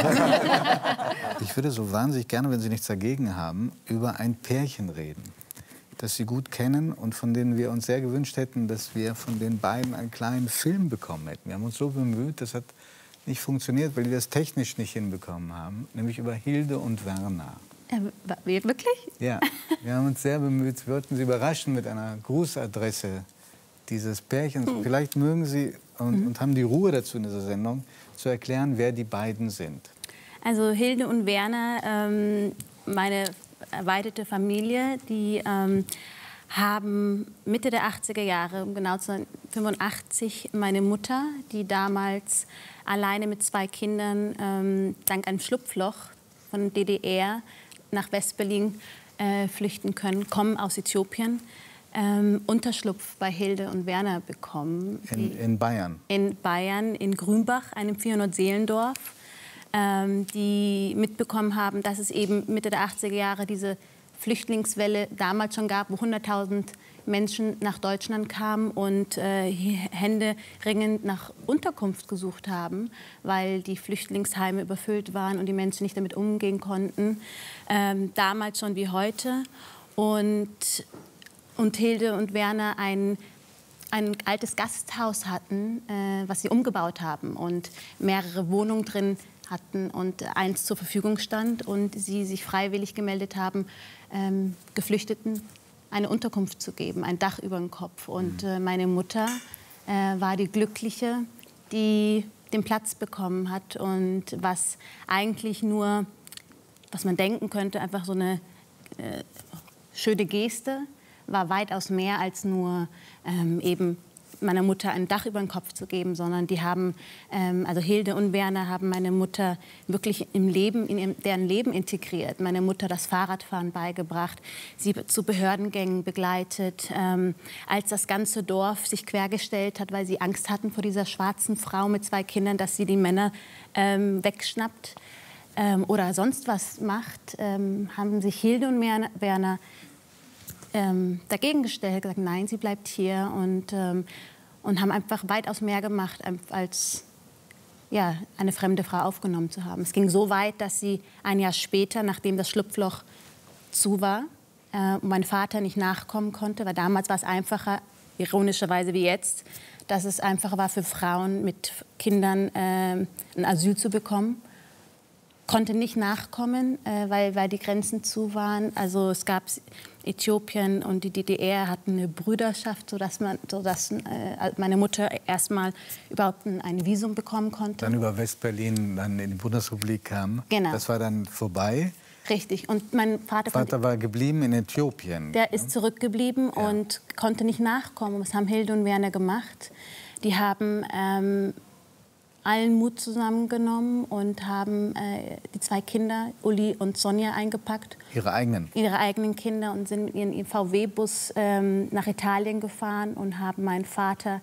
Ich würde so wahnsinnig gerne, wenn Sie nichts dagegen haben, über ein Pärchen reden, das Sie gut kennen und von denen wir uns sehr gewünscht hätten, dass wir von den beiden einen kleinen Film bekommen hätten. Wir haben uns so bemüht, das hat nicht funktioniert, weil die das technisch nicht hinbekommen haben, nämlich über Hilde und Werner. Wirklich? Ja, wir haben uns sehr bemüht. Wir wollten Sie überraschen mit einer Grußadresse dieses Pärchens. Vielleicht mögen Sie und haben die Ruhe dazu in dieser Sendung, zu erklären, wer die beiden sind. Also Hilde und Werner, meine erweiterte Familie, die haben Mitte der 80er Jahre, um genau zu sein, 85, meine Mutter, die damals alleine mit 2 Kindern dank einem Schlupfloch von DDR nach Westberlin flüchten können, kommen aus Äthiopien, Unterschlupf bei Hilde und Werner bekommen. In Bayern? In Bayern, in Grünbach, einem 400-Seelendorf. Die mitbekommen haben, dass es eben Mitte der 80er Jahre diese Flüchtlingswelle damals schon gab, wo 100.000 Menschen nach Deutschland kamen und händeringend nach Unterkunft gesucht haben, weil die Flüchtlingsheime überfüllt waren und die Menschen nicht damit umgehen konnten. Damals schon wie heute. Und Hilde und Werner ein altes Gasthaus hatten, was sie umgebaut haben und mehrere Wohnungen drin hatten und eins zur Verfügung stand und sie sich freiwillig gemeldet haben, Geflüchteten eine Unterkunft zu geben, ein Dach über dem Kopf. Und meine Mutter war die Glückliche, die den Platz bekommen hat und was eigentlich nur, was man denken könnte, einfach so eine schöne Geste, war weitaus mehr als nur eben meiner Mutter ein Dach über den Kopf zu geben, sondern die haben, also Hilde und Werner haben meine Mutter wirklich im Leben, deren Leben integriert. Meine Mutter das Fahrradfahren beigebracht, sie zu Behördengängen begleitet. Als das ganze Dorf sich quergestellt hat, weil sie Angst hatten vor dieser schwarzen Frau mit 2 Kindern, dass sie die Männer wegschnappt oder sonst was macht, haben sich Hilde und Werner dagegen gestellt, gesagt, nein, sie bleibt hier und haben einfach weitaus mehr gemacht, als ja, eine fremde Frau aufgenommen zu haben. Es ging so weit, dass sie ein Jahr später, nachdem das Schlupfloch zu war, und mein Vater nicht nachkommen konnte, weil damals war es einfacher, ironischerweise wie jetzt, dass es einfacher war für Frauen mit Kindern ein Asyl zu bekommen. Konnte nicht nachkommen, weil die Grenzen zu waren. Also es gab Äthiopien und die DDR hatten eine Brüderschaft, sodass meine Mutter erstmal überhaupt ein Visum bekommen konnte. Dann über Westberlin dann in die Bundesrepublik kam. Genau. Das war dann vorbei. Richtig. Und mein Vater war geblieben in Äthiopien. Der ist zurückgeblieben und konnte nicht nachkommen. Was haben Hilde und Werner gemacht? Die haben allen Mut zusammengenommen und haben die 2 Kinder, Uli und Sonja, eingepackt. Ihre eigenen? Ihre eigenen Kinder und sind mit ihrem VW-Bus nach Italien gefahren und haben meinen Vater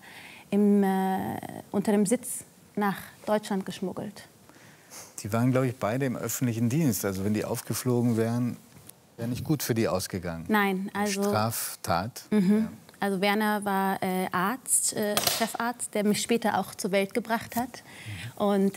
unter dem Sitz nach Deutschland geschmuggelt. Die waren, glaube ich, beide im öffentlichen Dienst. Also wenn die aufgeflogen wären, wäre nicht gut für die ausgegangen. Nein, also... Straftat. Mhm. Ja. Also Werner war Arzt, Chefarzt, der mich später auch zur Welt gebracht hat. Und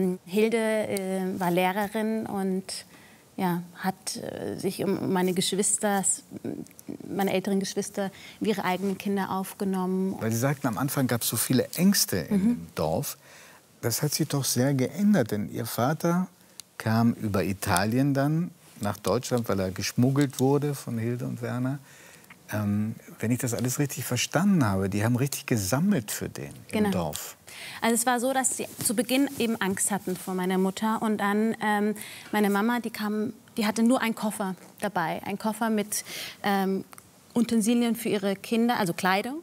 Hilde war Lehrerin und ja, hat sich um meine Geschwister, meine älteren Geschwister, wie ihre eigenen Kinder aufgenommen. Weil Sie sagten, am Anfang gab es so viele Ängste im Dorf. Das hat sich doch sehr geändert, denn Ihr Vater kam über Italien dann nach Deutschland, weil er geschmuggelt wurde von Hilde und Werner. Wenn ich das alles richtig verstanden habe, die haben richtig gesammelt für den im Dorf. Also es war so, dass sie zu Beginn eben Angst hatten vor meiner Mutter. Und dann meine Mama, die hatte nur einen Koffer dabei. Ein Koffer mit Utensilien für ihre Kinder, also Kleidung.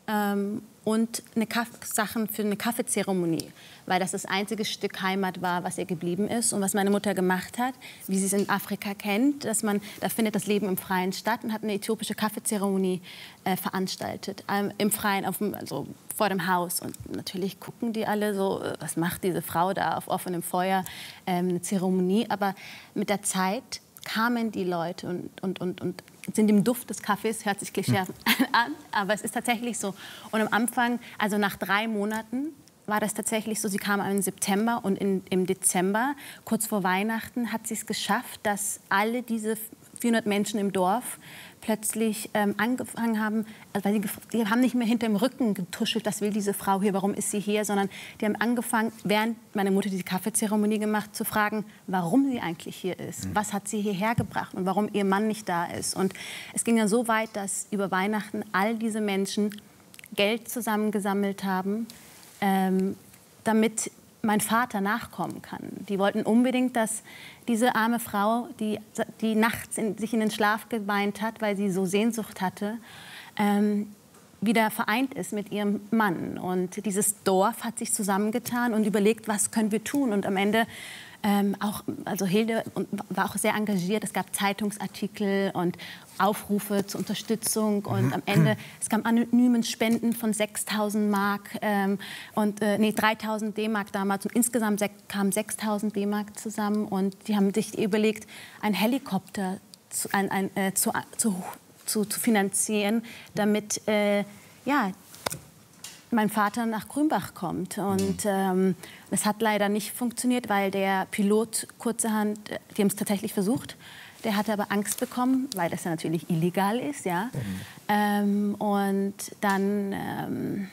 Und Sachen für eine Kaffeezeremonie, weil das das einzige Stück Heimat war, was ihr geblieben ist. Und was meine Mutter gemacht hat, wie sie es in Afrika kennt, da findet das Leben im Freien statt und hat eine äthiopische Kaffeezeremonie veranstaltet. Im Freien, also vor dem Haus. Und natürlich gucken die alle so, was macht diese Frau da auf offenem Feuer, eine Zeremonie. Aber mit der Zeit kamen die Leute und sind im Duft des Kaffees, hört sich Klischee an, aber es ist tatsächlich so. Und am Anfang, also nach 3 Monaten, war das tatsächlich so, sie kam im September und im Dezember, kurz vor Weihnachten, hat sie es geschafft, dass alle diese 400 Menschen im Dorf plötzlich angefangen haben, also weil die haben nicht mehr hinter dem Rücken getuschelt, was will diese Frau hier, warum ist sie hier, sondern die haben angefangen, während meine Mutter diese Kaffeezeremonie gemacht, zu fragen, warum sie eigentlich hier ist, was hat sie hierher gebracht und warum ihr Mann nicht da ist. Und es ging ja so weit, dass über Weihnachten all diese Menschen Geld zusammengesammelt haben, damit mein Vater nachkommen kann. Die wollten unbedingt, dass diese arme Frau, die nachts sich in den Schlaf geweint hat, weil sie so Sehnsucht hatte, wieder vereint ist mit ihrem Mann. Und dieses Dorf hat sich zusammengetan und überlegt, was können wir tun. Und am Ende also Hilde war auch sehr engagiert. Es gab Zeitungsartikel und Aufrufe zur Unterstützung. Und am Ende, es kam anonymen Spenden von 6.000 Mark 3.000 D-Mark damals. Und insgesamt kamen 6.000 D-Mark zusammen. Und die haben sich überlegt, einen Helikopter zu finanzieren, damit mein Vater nach Grünbach kommt. Und das hat leider nicht funktioniert, weil der Pilot kurzerhand, die haben es tatsächlich versucht, der hatte aber Angst bekommen, weil das ja natürlich illegal ist. Ja? Und dann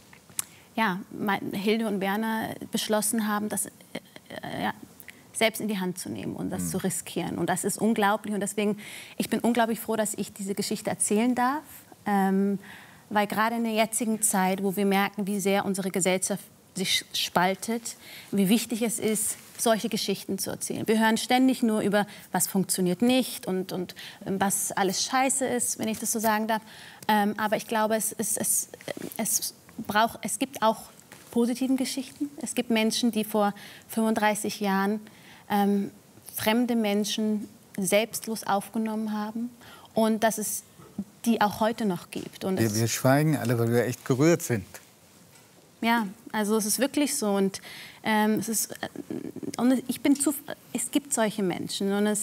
Hilde und Werner beschlossen haben, das selbst in die Hand zu nehmen und das zu riskieren. Und das ist unglaublich. Und deswegen, ich bin unglaublich froh, dass ich diese Geschichte erzählen darf. Weil gerade in der jetzigen Zeit, wo wir merken, wie sehr unsere Gesellschaft sich spaltet, wie wichtig es ist, solche Geschichten zu erzählen. Wir hören ständig nur über, was funktioniert nicht und was alles scheiße ist, wenn ich das so sagen darf. Aber ich glaube, es gibt auch positive Geschichten. Es gibt Menschen, die vor 35 Jahren fremde Menschen selbstlos aufgenommen haben. Und dass es die auch heute noch gibt. Und wir schweigen alle, weil wir echt gerührt sind. Ja, also es ist wirklich so. Und, es gibt solche Menschen. Und,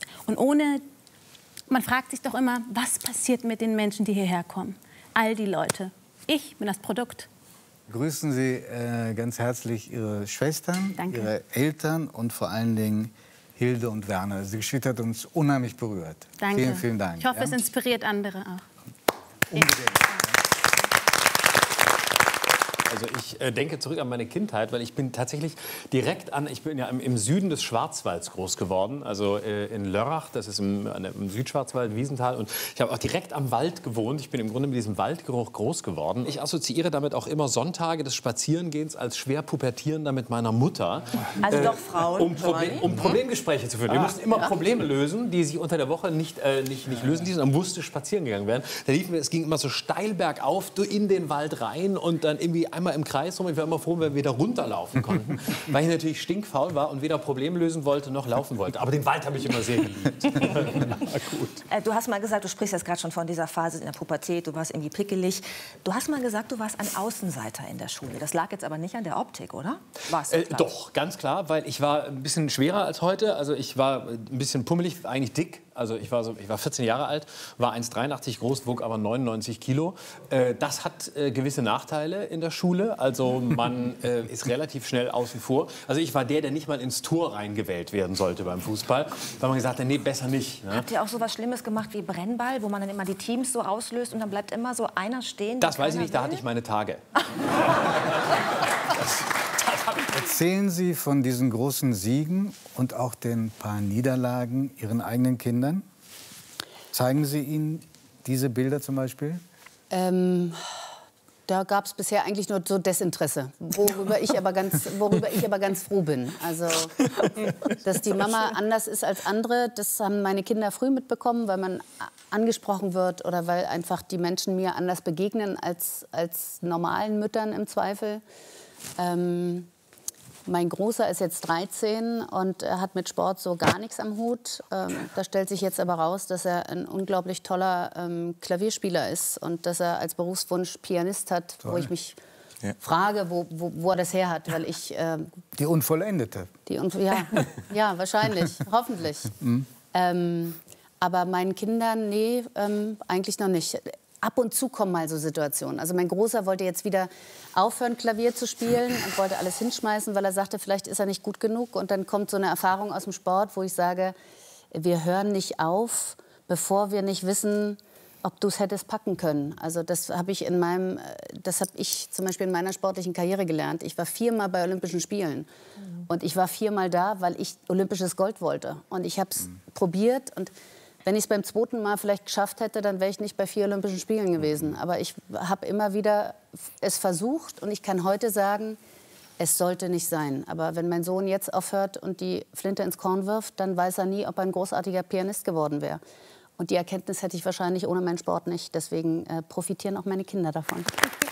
man fragt sich doch immer, was passiert mit den Menschen, die hierher kommen? All die Leute. Ich bin das Produkt. Grüßen Sie ganz herzlich Ihre Schwestern, Danke. Ihre Eltern und vor allen Dingen Hilde und Werner. Die Geschichte hat uns unheimlich berührt. Danke. Vielen, vielen Dank. Ich hoffe, es inspiriert andere auch. Unbedingt. Also ich denke zurück an meine Kindheit, weil ich bin tatsächlich ich bin ja im Süden des Schwarzwalds groß geworden, also in Lörrach, das ist im Südschwarzwald, Wiesenthal, und ich habe auch direkt am Wald gewohnt. Ich bin im Grunde mit diesem Waldgeruch groß geworden. Ich assoziiere damit auch immer Sonntage des Spazierengehens als schwer Pubertierender mit meiner Mutter. Also doch Frauen. Um Problemgespräche zu führen. Wir mussten immer Probleme lösen, die sich unter der Woche nicht lösen ließen. Man musste spazieren gegangen werden. Da liefen wir, es ging immer so steil bergauf in den Wald rein und dann irgendwie einmal im Kreis rum. Ich war immer froh, wenn wir wieder runterlaufen konnten, weil ich natürlich stinkfaul war und weder Probleme lösen wollte noch laufen wollte. Aber den Wald habe ich immer sehr geliebt. Gut. Du hast mal gesagt, du sprichst jetzt gerade schon von dieser Phase in der Pubertät, du warst irgendwie prickelig. Du hast mal gesagt, du warst ein Außenseiter in der Schule. Das lag jetzt aber nicht an der Optik, oder? Doch, ganz klar, weil ich war ein bisschen schwerer als heute. Also ich war ein bisschen pummelig, eigentlich dick. Also ich war 14 Jahre alt, war 1,83 groß, wog aber 99 Kilo. Das hat gewisse Nachteile in der Schule. Also man ist relativ schnell außen vor. Also ich war der nicht mal ins Tor reingewählt werden sollte beim Fußball. Weil man gesagt hat, nee, besser nicht. Ne? Habt ihr auch so was Schlimmes gemacht wie Brennball, wo man dann immer die Teams so auslöst und dann bleibt immer so einer stehen? Das weiß ich nicht, da hatte ich meine Tage. Erzählen Sie von diesen großen Siegen und auch den paar Niederlagen Ihren eigenen Kindern? Zeigen Sie ihnen diese Bilder zum Beispiel? Da gab es bisher eigentlich nur so Desinteresse, worüber ich aber ganz froh bin. Also, dass die Mama anders ist als andere, das haben meine Kinder früh mitbekommen, weil man angesprochen wird oder weil einfach die Menschen mir anders begegnen als normalen Müttern im Zweifel. Mein Großer ist jetzt 13 und er hat mit Sport so gar nichts am Hut. Da stellt sich jetzt aber raus, dass er ein unglaublich toller Klavierspieler ist und dass er als Berufswunsch Pianist hat, wo ich mich frage, wo er das her hat, weil ich... die Unvollendete. Ja, wahrscheinlich, hoffentlich. Aber meinen Kindern, nee, eigentlich noch nicht. Ab und zu kommen mal so Situationen. Also mein Großer wollte jetzt wieder aufhören, Klavier zu spielen und wollte alles hinschmeißen, weil er sagte, vielleicht ist er nicht gut genug. Und dann kommt so eine Erfahrung aus dem Sport, wo ich sage, wir hören nicht auf, bevor wir nicht wissen, ob du es hättest packen können. Also das habe ich zum Beispiel in meiner sportlichen Karriere gelernt. Ich war 4-mal bei Olympischen Spielen. Und ich war 4-mal da, weil ich olympisches Gold wollte. Und ich habe es probiert und wenn ich es beim 2. Mal vielleicht geschafft hätte, dann wäre ich nicht bei 4 Olympischen Spielen gewesen. Aber ich habe immer wieder es versucht und ich kann heute sagen, es sollte nicht sein. Aber wenn mein Sohn jetzt aufhört und die Flinte ins Korn wirft, dann weiß er nie, ob er ein großartiger Pianist geworden wäre. Und die Erkenntnis hätte ich wahrscheinlich ohne meinen Sport nicht. Deswegen profitieren auch meine Kinder davon.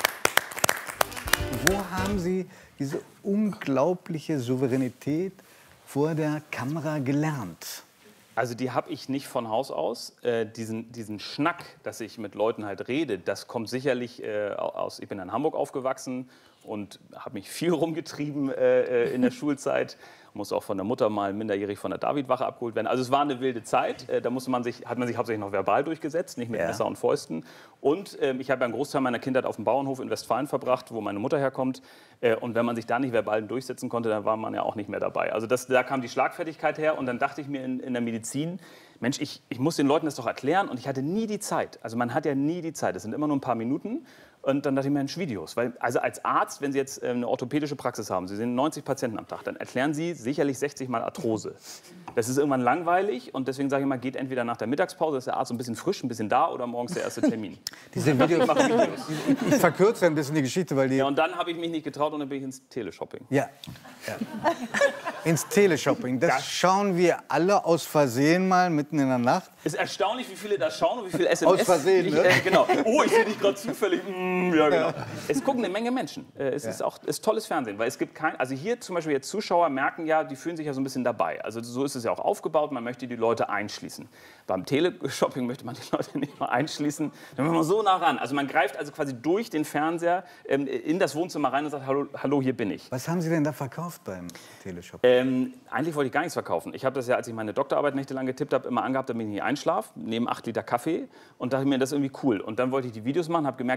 Wo haben Sie diese unglaubliche Souveränität vor der Kamera gelernt? Also die habe ich nicht von Haus aus. Diesen Schnack, dass ich mit Leuten halt rede, das kommt sicherlich aus... Ich bin in Hamburg aufgewachsen und habe mich viel rumgetrieben in der Schulzeit. Musste auch von der Mutter mal minderjährig von der Davidwache abgeholt werden. Also es war eine wilde Zeit. Da hat man sich hauptsächlich noch verbal durchgesetzt, nicht mit Messer und Fäusten. Und ich habe einen Großteil meiner Kindheit auf dem Bauernhof in Westfalen verbracht, wo meine Mutter herkommt. Und wenn man sich da nicht verbal durchsetzen konnte, dann war man ja auch nicht mehr dabei. Also da kam die Schlagfertigkeit her. Und dann dachte ich mir in der Medizin, Mensch, ich muss den Leuten das doch erklären. Und ich hatte nie die Zeit. Also man hat ja nie die Zeit. Das sind immer nur ein paar Minuten. Und dann dachte ich mir, Mensch, Videos. Weil, also als Arzt, wenn Sie jetzt eine orthopädische Praxis haben, Sie sehen 90 Patienten am Tag, dann erklären Sie sicherlich 60 Mal Arthrose. Das ist irgendwann langweilig und deswegen sage ich mal, geht entweder nach der Mittagspause, ist der Arzt ein bisschen frisch, ein bisschen da oder morgens der erste Termin. Diese Videos, ich verkürze ein bisschen die Geschichte, weil die... Ja, und dann habe ich mich nicht getraut und dann bin ich ins Teleshopping. Ja. Ins Teleshopping. Das schauen wir alle aus Versehen mal mitten in der Nacht. Es ist erstaunlich, wie viele da schauen und wie viele SMS... Aus Versehen, ne? Genau. Oh, ich sehe dich gerade zufällig. Ja, genau. Es gucken eine Menge Menschen. Es ist tolles Fernsehen, weil es gibt also hier zum Beispiel jetzt Zuschauer merken ja, die fühlen sich ja so ein bisschen dabei. Also so ist es ja auch aufgebaut, man möchte die Leute einschließen. Beim Teleshopping möchte man die Leute nicht mal einschließen, dann will man so nah ran. Also man greift also quasi durch den Fernseher in das Wohnzimmer rein und sagt, hallo, hier bin ich. Was haben Sie denn da verkauft beim Teleshopping? Eigentlich wollte ich gar nichts verkaufen. Ich habe das ja, als ich meine Doktorarbeit nächtelang getippt habe, immer angehabt, damit ich nicht einschlafe, neben 8 Liter Kaffee und dachte mir, das ist irgendwie cool. Und dann wollte ich die Videos machen, habe gemerkt, sie sind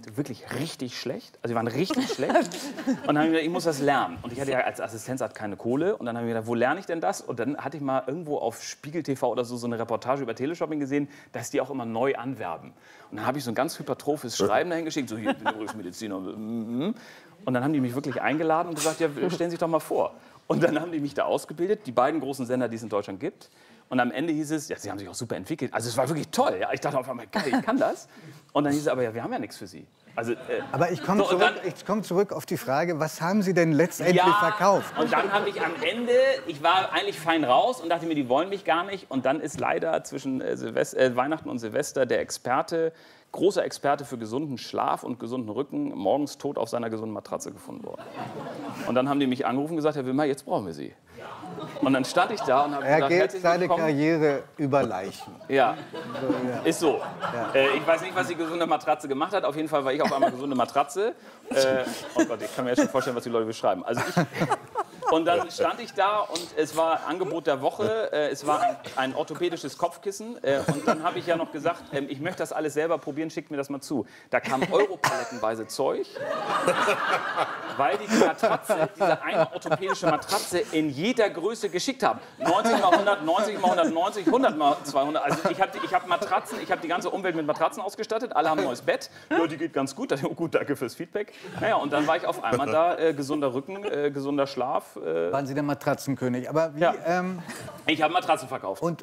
wirklich richtig schlecht. Also die waren richtig schlecht. Und dann habe ich gedacht, ich muss das lernen. Und ich hatte ja als Assistenzarzt keine Kohle. Und dann habe ich gedacht, wo lerne ich denn das? Und dann hatte ich mal irgendwo auf Spiegel TV oder so eine Reportage über Teleshopping gesehen, dass die auch immer neu anwerben. Und dann habe ich so ein ganz hypertrophes Schreiben dahin geschickt, so hier, ich bin übrigens Mediziner. Und dann haben die mich wirklich eingeladen und gesagt, ja, stellen Sie sich doch mal vor. Und dann haben die mich da ausgebildet, die beiden großen Sender, die es in Deutschland gibt. Und am Ende hieß es, ja, sie haben sich auch super entwickelt. Also es war wirklich toll. Ja. Ich dachte auf einmal, geil, ich kann das. Und dann hieß es aber, ja, wir haben ja nichts für Sie. Also, aber ich komme zurück auf die Frage, was haben Sie denn letztendlich verkauft? Und dann habe ich am Ende, ich war eigentlich fein raus und dachte mir, die wollen mich gar nicht. Und dann ist leider zwischen Weihnachten und Silvester der Experte, großer Experte für gesunden Schlaf und gesunden Rücken, morgens tot auf seiner gesunden Matratze gefunden worden. Und dann haben die mich angerufen und gesagt, Herr Wimmer, jetzt brauchen wir Sie. Und dann stand ich da und habe gesagt, er geht seine Karriere über Leichen. Ja, so, ja. Ist so. Ja. Ich weiß nicht, was die gesunde Matratze gemacht hat. Auf jeden Fall war ich auf einmal gesunde Matratze. Oh Gott, ich kann mir jetzt schon vorstellen, was die Leute beschreiben. Also und dann stand ich da und es war Angebot der Woche. Es war ein orthopädisches Kopfkissen. Und dann habe ich ja noch gesagt, ich möchte das alles selber probieren, schickt mir das mal zu. Da kam europalettenweise Zeug, weil die Matratze, diese eine orthopädische Matratze in jeder Größe geschickt haben. 90 mal 100, 90 mal 190, 100 mal 200. Also ich habe Matratzen, ich habe die ganze Umwelt mit Matratzen ausgestattet. Alle haben ein neues Bett. Ja, die geht ganz gut. Oh, gut, danke fürs Feedback. Naja, und dann war ich auf einmal da, gesunder Rücken, gesunder Schlaf. Waren Sie der Matratzenkönig? Aber wie, ja. Ich habe Matratzen verkauft. Und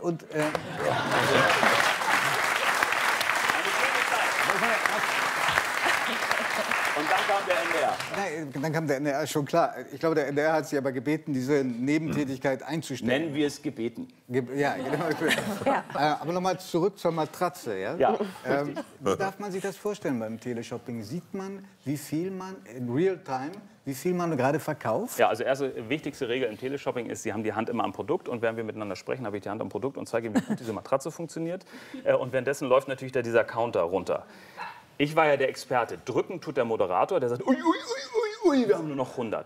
dann kam der NDR. Nein, dann kam der NDR, schon klar. Ich glaube, der NDR hat Sie aber gebeten, diese Nebentätigkeit einzustellen. Nennen wir es gebeten. Ja, genau. Ja. Aber nochmal zurück zur Matratze. Ja? Ja, wie darf man sich das vorstellen beim Teleshopping? Sieht man, wie viel man in Real-Time, wie viel man gerade verkauft? Ja, also erste wichtigste Regel im Teleshopping ist, Sie haben die Hand immer am Produkt. Und während wir miteinander sprechen, habe ich die Hand am Produkt und zeige Ihnen, wie gut diese Matratze funktioniert. Und währenddessen läuft natürlich da dieser Counter runter. Ich war ja der Experte. Drücken tut der Moderator, der sagt, ui, ui, ui, ui, ui, wir haben nur noch 100.